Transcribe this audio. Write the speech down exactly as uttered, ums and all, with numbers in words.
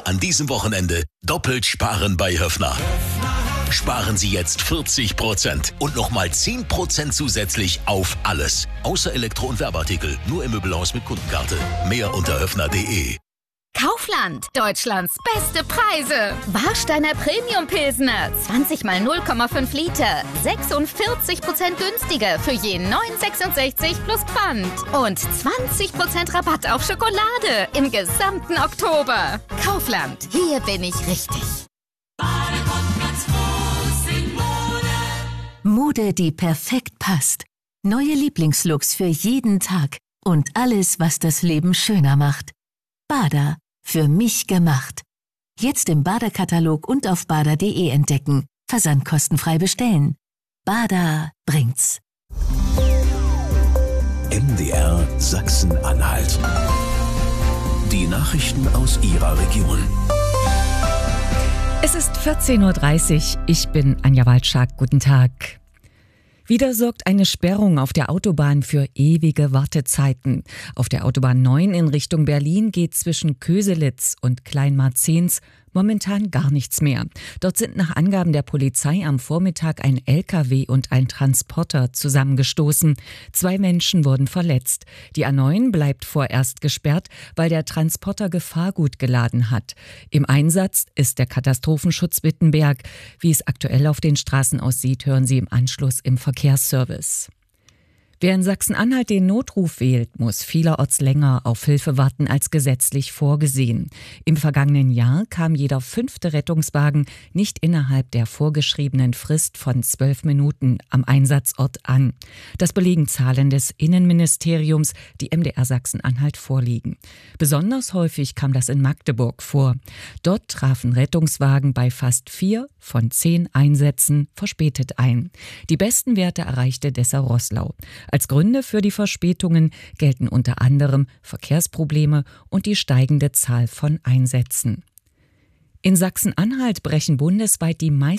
An diesem Wochenende doppelt sparen bei Höffner. Sparen Sie jetzt vierzig Prozent und nochmal zehn Prozent zusätzlich auf alles. Außer Elektro- und Werbeartikel. Nur im Möbelhaus mit Kundenkarte. Mehr unter höffner punkt de. Kaufland, Deutschlands beste Preise. Warsteiner Premium Pilsner, zwanzig mal null Komma fünf Liter, sechsundvierzig Prozent günstiger für je neun Euro sechsundsechzig plus Pfand. Und zwanzig Prozent Rabatt auf Schokolade im gesamten Oktober. Kaufland, hier bin ich richtig. Mode, die perfekt passt. Neue Lieblingslooks für jeden Tag. Und alles, was das Leben schöner macht. Bada. Für mich gemacht. Jetzt im Bada-Katalog und auf bada punkt de entdecken. Versand kostenfrei bestellen. Bada bringt's. M D R Sachsen-Anhalt. Die Nachrichten aus Ihrer Region. Es ist vierzehn Uhr dreißig. Ich bin Anja Waldschak. Guten Tag. Wieder sorgt eine Sperrung auf der Autobahn für ewige Wartezeiten. Auf der Autobahn neun in Richtung Berlin geht zwischen Köselitz und Kleinmarzens momentan gar nichts mehr. Dort sind nach Angaben der Polizei am Vormittag ein L K W und ein Transporter zusammengestoßen. Zwei Menschen wurden verletzt. Die A neun bleibt vorerst gesperrt, weil der Transporter Gefahrgut geladen hat. Im Einsatz ist der Katastrophenschutz Wittenberg. Wie es aktuell auf den Straßen aussieht, hören Sie im Anschluss im Verkehrsservice. Wer in Sachsen-Anhalt den Notruf wählt, muss vielerorts länger auf Hilfe warten als gesetzlich vorgesehen. Im vergangenen Jahr kam jeder fünfte Rettungswagen nicht innerhalb der vorgeschriebenen Frist von zwölf Minuten am Einsatzort an. Das belegen Zahlen des Innenministeriums, die M D R Sachsen-Anhalt vorliegen. Besonders häufig kam das in Magdeburg vor. Dort trafen Rettungswagen bei fast vier von zehn Einsätzen verspätet ein. Die besten Werte erreichte Dessau-Roßlau. Als Gründe für die Verspätungen gelten unter anderem Verkehrsprobleme und die steigende Zahl von Einsätzen. In Sachsen-Anhalt brechen bundesweit die meisten